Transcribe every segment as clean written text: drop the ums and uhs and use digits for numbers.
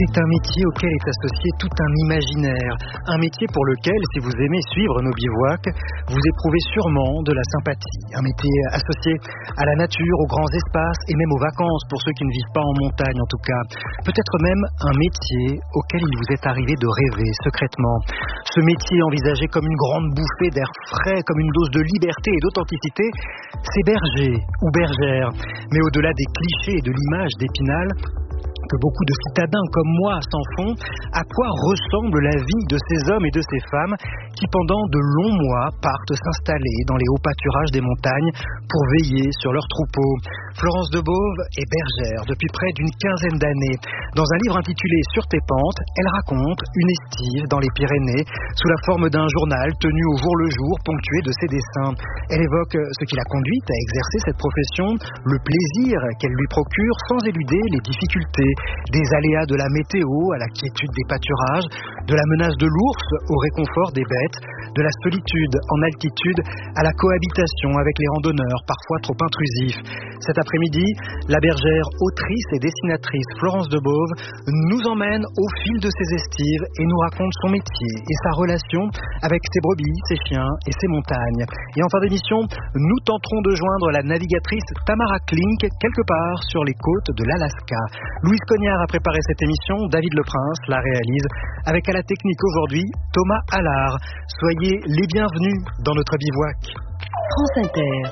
C'est un métier auquel est associé tout un imaginaire. Un métier pour lequel, si vous aimez suivre nos bivouacs, vous éprouvez sûrement de la sympathie. Un métier associé à la nature, aux grands espaces et même aux vacances, pour ceux qui ne vivent pas en montagne en tout cas. Peut-être même un métier auquel il vous est arrivé de rêver secrètement. Ce métier envisagé comme une grande bouffée d'air frais, comme une dose de liberté et d'authenticité, c'est berger ou bergère. Mais au-delà des clichés et de l'image d'Épinal, que beaucoup de citadins comme moi s'en font, à quoi ressemble la vie de ces hommes et de ces femmes qui pendant de longs mois partent s'installer dans les hauts pâturages des montagnes pour veiller sur leurs troupeaux. Florence Debove est bergère depuis près d'une quinzaine d'années. Dans un livre intitulé Sur tes pentes, elle raconte une estive dans les Pyrénées sous la forme d'un journal tenu au jour le jour, ponctué de ses dessins. Elle évoque ce qui l'a conduite à exercer cette profession, le plaisir qu'elle lui procure sans éluder les difficultés, des aléas de la météo à la quiétude des pâturages, de la menace de l'ours au réconfort des bêtes, de la solitude en altitude à la cohabitation avec les randonneurs, parfois trop intrusifs. Cet après-midi, la bergère, autrice et dessinatrice Florence Debove nous emmène au fil de ses estives et nous raconte son métier et sa relation avec ses brebis, ses chiens et ses montagnes. Et en fin d'émission, nous tenterons de joindre la navigatrice Tamara Klink quelque part sur les côtes de l'Alaska. Louise Cognard a préparé cette émission, David Leprince la réalise, avec à la technique aujourd'hui Thomas Allard. Soyez les bienvenus dans notre bivouac. France Inter.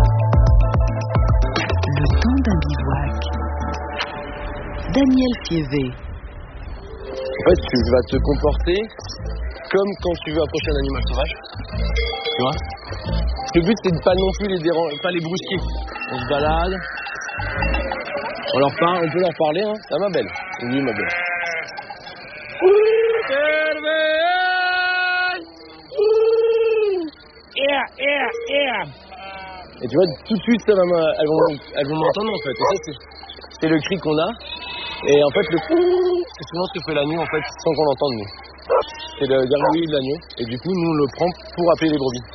Le temps d'un bivouac. Daniel Fievé. En fait, tu vas te comporter comme quand tu veux approcher un animal sauvage. Tu vois ? Le but, c'est de pas non plus pas les brusquer. On se balade. On peut leur parler, hein. Ça, ma belle. Oui, ma belle. Et tu vois, tout de suite, elles vont m'entendre en fait. Et ça, c'est le cri qu'on a. Et en fait, c'est souvent ce que fait l'agneau en fait, sans qu'on l'entende nous. C'est le gargouillis de l'agneau. Et du coup, nous, on le prend pour appeler les brebis.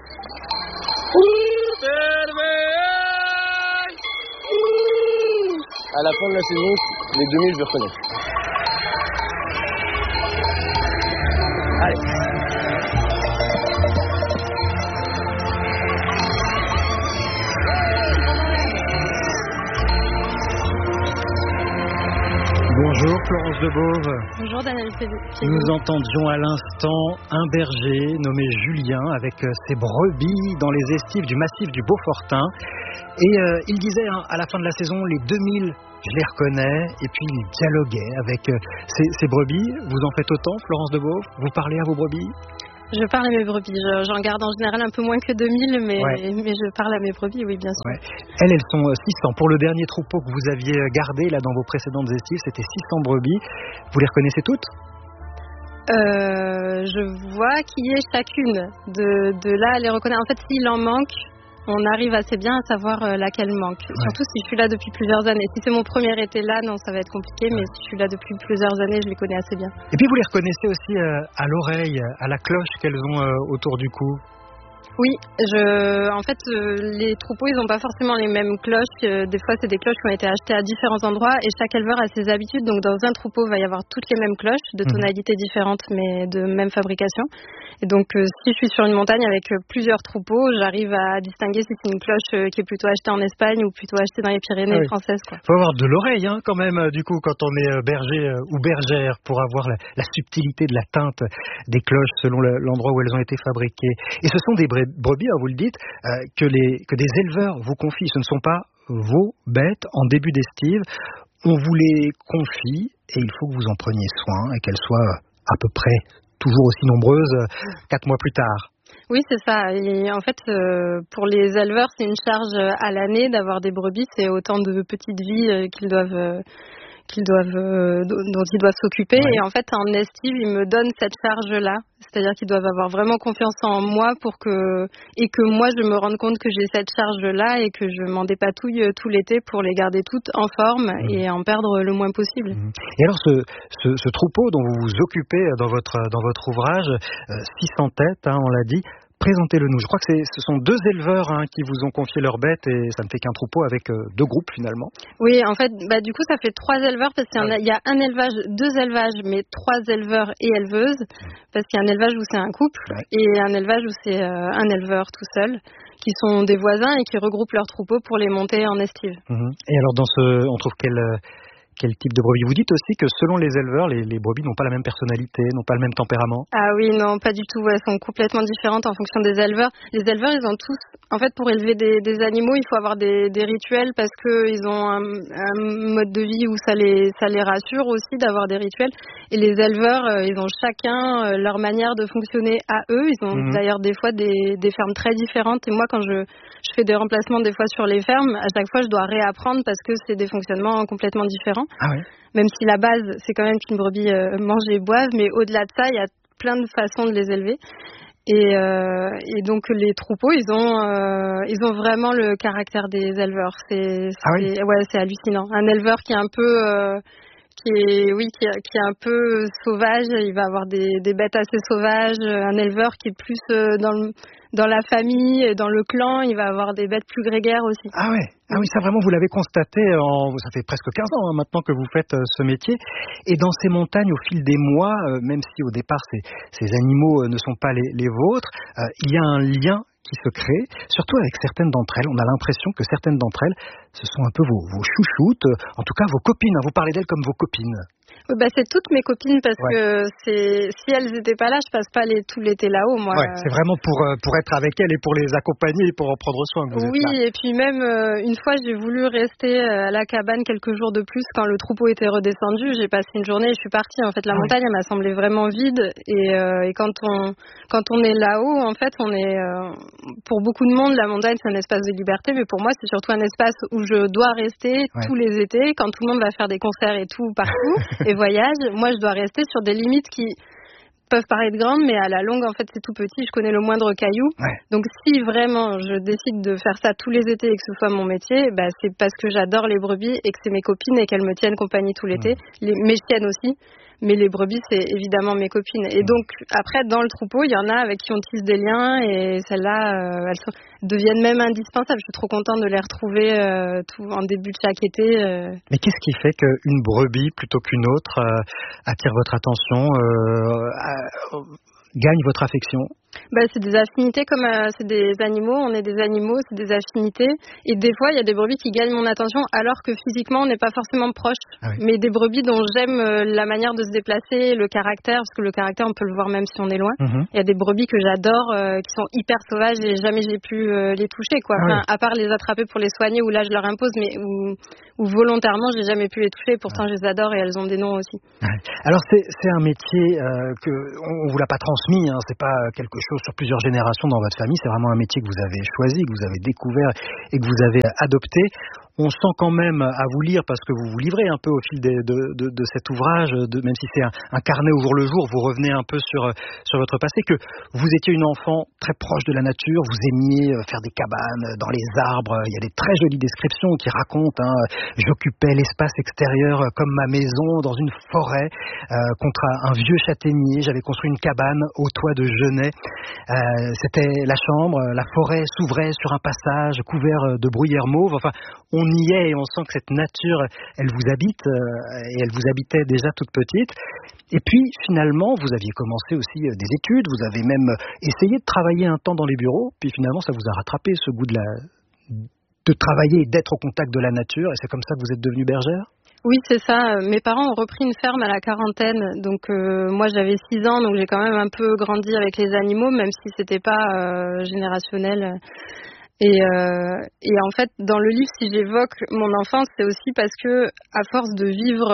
À la fin de la saison, les 2000, je vais reconnaître. Allez. Bonjour Florence Debove. Bonjour Daniel Fievé. Nous entendions à l'instant un berger nommé Julien avec ses brebis dans les estives du massif du Beaufortin. Et il disait à la fin de la saison, les 2000, je les reconnais. Et puis il dialoguait avec ses brebis. Vous en faites autant, Florence Debove? Vous parlez à vos brebis? Je parle à mes brebis. J'en garde en général un peu moins que 2000, mais je parle à mes brebis, oui, bien sûr. Ouais. Elles sont 600. Pour le dernier troupeau que vous aviez gardé là dans vos précédentes estives, c'était 600 brebis. Vous les reconnaissez toutes? Je vois qui est chacune. De là à les reconnaître. En fait, s'il en manque, on arrive assez bien à savoir laquelle manque. Ouais. Surtout si je suis là depuis plusieurs années. Si c'est mon premier été là, non, ça va être compliqué, mais si je suis là depuis plusieurs années, je les connais assez bien. Et puis vous les reconnaissez aussi à l'oreille, à la cloche qu'elles ont autour du cou? Oui, en fait, les troupeaux, ils n'ont pas forcément les mêmes cloches. Des fois, c'est des cloches qui ont été achetées à différents endroits et chaque éleveur a ses habitudes. Donc, dans un troupeau, il va y avoir toutes les mêmes cloches, de tonalités différentes, mais de même fabrication. Et donc, si je suis sur une montagne avec plusieurs troupeaux, j'arrive à distinguer si c'est une cloche qui est plutôt achetée en Espagne ou plutôt achetée dans les Pyrénées françaises, quoi. Faut avoir de l'oreille, hein, quand même, du coup, quand on est berger ou bergère, pour avoir la subtilité de la teinte des cloches selon l'endroit où elles ont été fabriquées. Et ce sont des brebis, vous le dites, que des éleveurs vous confient. Ce ne sont pas vos bêtes en début d'estive. On vous les confie et il faut que vous en preniez soin et qu'elles soient à peu près toujours aussi nombreuses 4 mois plus tard. Oui, c'est ça. Et en fait, pour les éleveurs, c'est une charge à l'année d'avoir des brebis. C'est autant de petites vies dont ils doivent s'occuper. Ouais. Et en fait, en estive, ils me donnent cette charge-là. C'est-à-dire qu'ils doivent avoir vraiment confiance en moi et que moi, je me rende compte que j'ai cette charge-là et que je m'en dépatouille tout l'été pour les garder toutes en forme et en perdre le moins possible. Et alors, ce troupeau dont vous vous occupez dans votre ouvrage, 600 têtes, hein, on l'a dit, Présentez-le nous. Je crois que ce sont 2 éleveurs qui vous ont confié leurs bêtes et ça ne fait qu'un troupeau avec 2 groupes finalement. Oui, en fait, du coup, ça fait 3 éleveurs parce qu'il y a un élevage, 2 élevages, mais 3 éleveurs et éleveuses. Parce qu'il y a un élevage où c'est un couple et un élevage où c'est un éleveur tout seul, qui sont des voisins et qui regroupent leurs troupeaux pour les monter en estive. Et alors, on trouve quel type de brebis? Vous dites aussi que selon les éleveurs, les brebis n'ont pas la même personnalité, n'ont pas le même tempérament. Ah oui, non, pas du tout. Elles sont complètement différentes en fonction des éleveurs. Les éleveurs, ils ont tous... En fait, pour élever des animaux, il faut avoir des rituels parce qu'ils ont un mode de vie où ça les rassure aussi d'avoir des rituels. Et les éleveurs, ils ont chacun leur manière de fonctionner à eux. Ils ont d'ailleurs des fois des fermes très différentes. Et moi, quand je fais des remplacements des fois sur les fermes, à chaque fois, je dois réapprendre parce que c'est des fonctionnements complètement différents. Ah oui. Même si la base, c'est quand même qu'une brebis mange et boive, mais au-delà de ça, il y a plein de façons de les élever. Et donc les troupeaux, ils ont vraiment le caractère des éleveurs. C'est hallucinant. Un éleveur qui est un peu qui est un peu sauvage, il va avoir des bêtes assez sauvages. Un éleveur qui est plus dans la famille, dans le clan, il va avoir des bêtes plus grégaires aussi. Ah oui, ça vraiment vous l'avez constaté, ça fait presque 15 ans maintenant que vous faites ce métier. Et dans ces montagnes, au fil des mois, même si au départ ces animaux ne sont pas les vôtres, il y a un lien qui se crée, surtout avec certaines d'entre elles. On a l'impression que certaines d'entre elles, ce sont un peu vos chouchoutes, en tout cas vos copines. Vous parlez d'elles comme vos copines. C'est toutes mes copines parce que si elles n'étaient pas là, je passe pas tout l'été là-haut, moi. Ouais, c'est vraiment pour être avec elles et pour les accompagner et pour en prendre soin que vous êtes là. Oui, et puis même une fois, j'ai voulu rester à la cabane quelques jours de plus quand le troupeau était redescendu. J'ai passé une journée et je suis partie. En fait, la montagne, elle m'a semblé vraiment vide. Et quand on est là-haut, en fait, on est pour beaucoup de monde, la montagne, c'est un espace de liberté, mais pour moi, c'est surtout un espace où je dois rester tous les étés, quand tout le monde va faire des concerts et tout partout. Et voyage, moi je dois rester sur des limites qui peuvent paraître grandes, mais à la longue en fait c'est tout petit, je connais le moindre caillou. Donc si vraiment je décide de faire ça tous les étés et que ce soit mon métier, c'est parce que j'adore les brebis et que c'est mes copines et qu'elles me tiennent compagnie tout l'été, mes chiennes aussi. Mais les brebis, c'est évidemment mes copines. Et donc, après, dans le troupeau, il y en a avec qui on tisse des liens et celles-là, elles deviennent même indispensables. Je suis trop contente de les retrouver en début de chaque été. Mais qu'est-ce qui fait qu'une brebis, plutôt qu'une autre, attire votre attention, gagne votre affection? C'est des affinités comme c'est des animaux, on est des animaux, c'est des affinités. Et des fois, il y a des brebis qui gagnent mon attention alors que physiquement, on n'est pas forcément proche. Mais des brebis dont j'aime la manière de se déplacer, le caractère, parce que le caractère, on peut le voir même si on est loin. Il y a des brebis que j'adore, qui sont hyper sauvages et jamais j'ai pu les toucher, quoi. À part les attraper pour les soigner, où là, je leur impose, mais où volontairement, j'ai jamais pu les toucher. Pourtant, je les adore et elles ont des noms aussi. Alors, c'est un métier que on vous l'a pas transmis, c'est pas quelque chose sur plusieurs générations dans votre famille, c'est vraiment un métier que vous avez choisi, que vous avez découvert et que vous avez adopté. On sent quand même à vous lire, parce que vous vous livrez un peu au fil de cet ouvrage, même si c'est un carnet au jour le jour, vous revenez un peu sur votre passé, que vous étiez une enfant très proche de la nature, vous aimiez faire des cabanes dans les arbres, il y a des très jolies descriptions qui racontent, j'occupais l'espace extérieur comme ma maison dans une forêt, contre un vieux châtaignier, j'avais construit une cabane au toit de genêt, c'était la chambre, la forêt s'ouvrait sur un passage couvert de bruyères mauves, enfin, on y est et on sent que cette nature, elle vous habite et elle vous habitait déjà toute petite. Et puis finalement, vous aviez commencé aussi des études, vous avez même essayé de travailler un temps dans les bureaux, puis finalement ça vous a rattrapé ce goût de travailler et d'être au contact de la nature, et c'est comme ça que vous êtes devenue bergère? Oui, c'est ça. Mes parents ont repris une ferme à la quarantaine, donc moi j'avais 6 ans, donc j'ai quand même un peu grandi avec les animaux, même si c'était pas générationnel. Et en fait, dans le livre, si j'évoque mon enfance, c'est aussi parce que, à force de vivre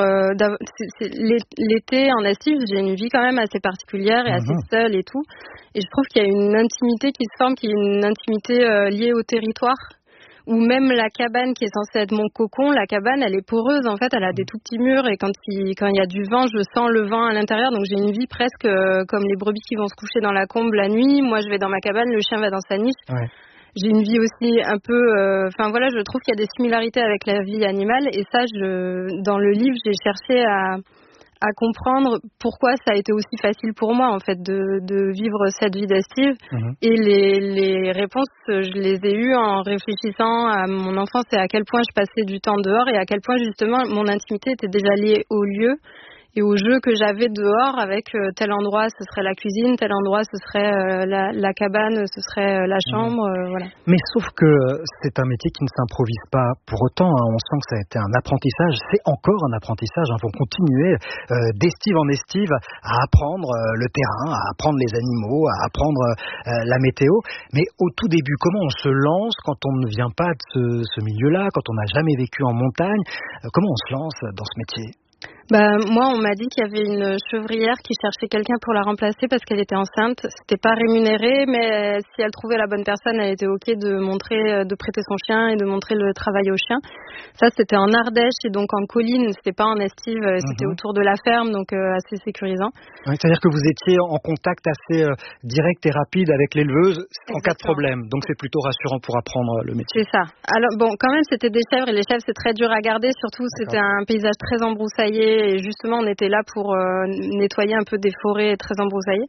l'été en estive, j'ai une vie quand même assez particulière et assez seule et tout. Et je trouve qu'il y a une intimité qui se forme, qui est une intimité liée au territoire. Ou même la cabane qui est censée être mon cocon, la cabane, elle est poreuse, en fait, elle a des tout petits murs et quand il y a du vent, je sens le vent à l'intérieur, donc j'ai une vie presque comme les brebis qui vont se coucher dans la combe la nuit. Moi, je vais dans ma cabane, le chien va dans sa niche. J'ai une vie aussi un peu... je trouve qu'il y a des similarités avec la vie animale. Et ça, dans le livre, j'ai cherché à comprendre pourquoi ça a été aussi facile pour moi en fait de vivre cette vie d'estive. Et les réponses, je les ai eues en réfléchissant à mon enfance et à quel point je passais du temps dehors et à quel point justement mon intimité était déjà liée au lieu et aux jeux que j'avais dehors avec tel endroit ce serait la cuisine, tel endroit ce serait la cabane, ce serait la chambre, voilà. Mais sauf que c'est un métier qui ne s'improvise pas pour autant, hein. On sent que ça a été un apprentissage, c'est encore un apprentissage, hein. Faut continuer d'estive en estive à apprendre le terrain, à apprendre les animaux, à apprendre la météo. Mais au tout début, comment on se lance quand on ne vient pas de ce milieu-là, quand on n'a jamais vécu en montagne, comment on se lance dans ce métier ? Moi, on m'a dit qu'il y avait une chevrière qui cherchait quelqu'un pour la remplacer parce qu'elle était enceinte. C'était pas rémunéré, mais si elle trouvait la bonne personne, elle était ok de prêter son chien et de montrer le travail au chien. Ça, c'était en Ardèche et donc en colline. C'était pas en estive, c'était autour de la ferme, donc assez sécurisant. Oui, c'est-à-dire que vous étiez en contact assez direct et rapide avec l'éleveuse en cas de problème. Donc c'est plutôt rassurant pour apprendre le métier. C'est ça. Alors bon, quand même, c'était des chèvres et les chèvres, c'est très dur à garder. Surtout, c'était un paysage très embroussaillé. Et justement, on était là pour nettoyer un peu des forêts très embroussaillées.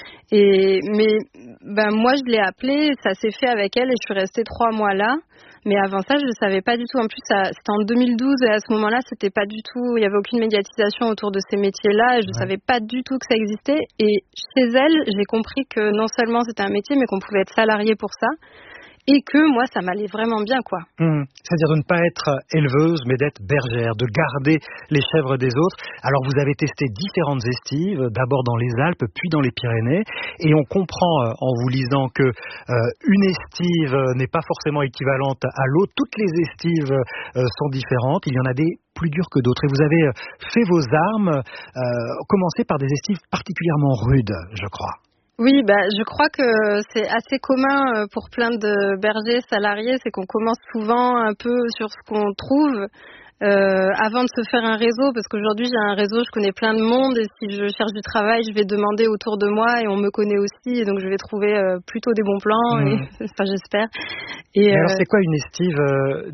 Mais moi, je l'ai appelée, ça s'est fait avec elle et je suis restée 3 mois là. Mais avant ça, je ne savais pas du tout. En plus, c'était en 2012 et à ce moment-là, c'était pas du tout. Il n'y avait aucune médiatisation autour de ces métiers-là et je ne savais pas du tout que ça existait. Et chez elle, j'ai compris que non seulement c'était un métier, mais qu'on pouvait être salarié pour ça. Et que moi, ça m'allait vraiment bien, quoi. C'est-à-dire de ne pas être éleveuse, mais d'être bergère, de garder les chèvres des autres. Alors, vous avez testé différentes estives, d'abord dans les Alpes, puis dans les Pyrénées. Et on comprend, en vous lisant, que une estive n'est pas forcément équivalente à l'autre. Toutes les estives sont différentes. Il y en a des plus dures que d'autres. Et vous avez fait vos armes, commencé par des estives particulièrement rudes, je crois. Oui, je crois que c'est assez commun pour plein de bergers salariés, c'est qu'on commence souvent un peu sur ce qu'on trouve avant de se faire un réseau, parce qu'aujourd'hui j'ai un réseau, je connais plein de monde et si je cherche du travail, je vais demander autour de moi et on me connaît aussi et donc je vais trouver plutôt des bons plans, enfin j'espère. Et alors c'est quoi une estive difficile ?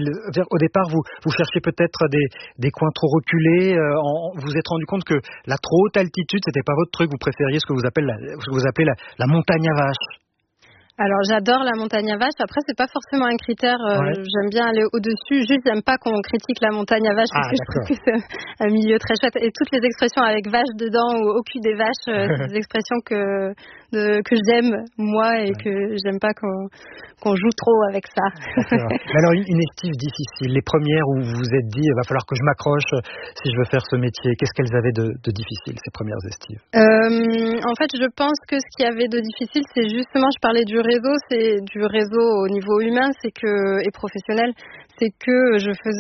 Au départ vous cherchez peut-être des coins trop reculés, vous vous êtes rendu compte que la trop haute altitude c'était pas votre truc, vous préfériez ce que vous appelez la montagne à vache. Alors j'adore la montagne à vache, après c'est pas forcément un critère, j'aime bien aller au-dessus, juste j'aime pas qu'on critique la montagne à vache parce que je trouve que c'est un milieu très chouette et toutes les expressions avec vache dedans ou au cul des vaches, c'est des expressions que j'aime moi et que j'aime pas qu'on joue trop avec ça. Alors une estive difficile, les premières où vous vous êtes dit il va falloir que je m'accroche si je veux faire ce métier, qu'est-ce qu'elles avaient de difficile ces premières estives ? En fait je pense que ce qu'il y avait de difficile c'est justement, je parlais du réseau, c'est du réseau au niveau humain et professionnel, c'est que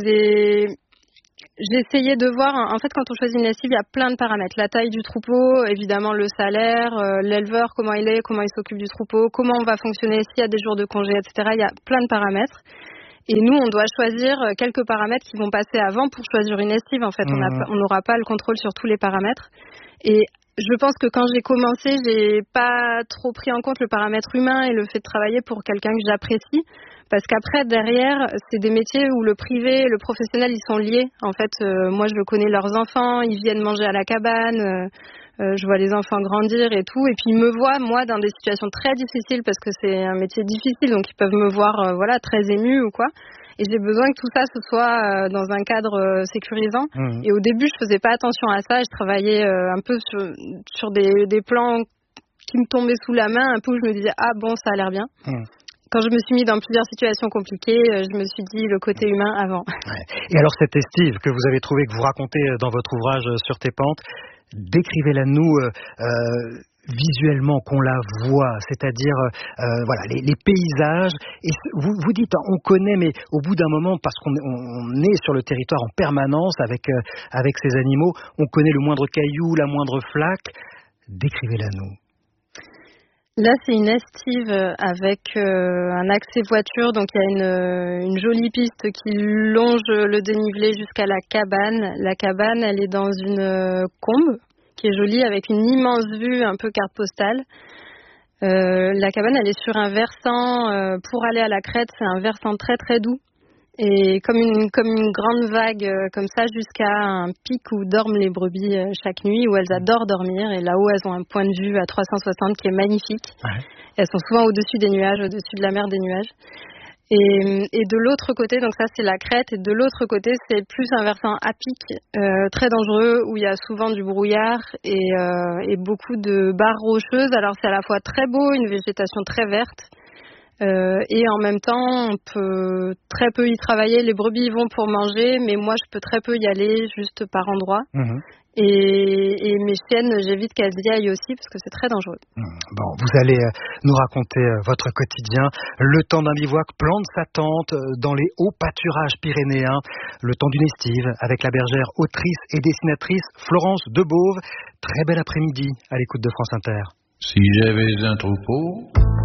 j'essayais de voir, en fait quand on choisit une estive, il y a plein de paramètres, la taille du troupeau, évidemment le salaire, l'éleveur, comment il s'occupe du troupeau, comment on va fonctionner s'il y a des jours de congé, etc. Il y a plein de paramètres. Et nous, on doit choisir quelques paramètres qui vont passer avant pour choisir une estive. En fait, on n'aura pas le contrôle sur tous les paramètres. Et je pense que quand j'ai commencé, j'ai pas trop pris en compte le paramètre humain et le fait de travailler pour quelqu'un que j'apprécie. Parce qu'après, derrière, c'est des métiers où le privé et le professionnel, ils sont liés. En fait, moi, je connais leurs enfants, ils viennent manger à la cabane, je vois les enfants grandir et tout. Et puis, ils me voient, moi, dans des situations très difficiles parce que c'est un métier difficile. Donc, ils peuvent me voir, très émue ou quoi. Et j'ai besoin que tout ça, ce soit dans un cadre sécurisant. Et au début, je faisais pas attention à ça. Je travaillais un peu sur des plans qui me tombaient sous la main, un peu où je me disais, ah bon, ça a l'air bien. Quand je me suis mis dans plusieurs situations compliquées, je me suis dit le côté humain avant. Et alors cette estive que vous avez trouvée, que vous racontez dans votre ouvrage Sur tes pentes, décrivez-la nous visuellement, qu'on la voit, c'est-à-dire les paysages. Et vous dites, on connaît, mais au bout d'un moment, parce qu'on est sur le territoire en permanence avec ces animaux, on connaît le moindre caillou, la moindre flaque. Décrivez-la nous. Là, c'est une estive avec un accès voiture, donc il y a une jolie piste qui longe le dénivelé jusqu'à la cabane. La cabane, elle est dans une combe qui est jolie avec une immense vue, un peu carte postale. La cabane, elle est sur un versant, pour aller à la crête, c'est un versant très très doux. Et comme une grande vague comme ça jusqu'à un pic où dorment les brebis chaque nuit, où elles adorent dormir. Et là-haut, elles ont un point de vue à 360 qui est magnifique. Ouais. Elles sont souvent au-dessus des nuages, au-dessus de la mer des nuages. Et de l'autre côté, donc ça c'est la crête, et de l'autre côté c'est plus un versant à pic, très dangereux, où il y a souvent du brouillard et beaucoup de barres rocheuses. Alors c'est à la fois très beau, une végétation très verte, et en même temps on peut très peu y travailler. Les brebis y vont pour manger, mais moi je peux très peu y aller, juste par endroit. Et mes chiennes, j'évite qu'elles y aillent aussi parce que c'est très dangereux. Bon, vous allez nous raconter votre quotidien. Le temps d'un bivouac, plante sa tente dans les hauts pâturages pyrénéens. Le temps d'une estive avec la bergère, autrice et dessinatrice Florence Debauve. Très bel après-midi à l'écoute de France Inter. Si j'avais un troupeau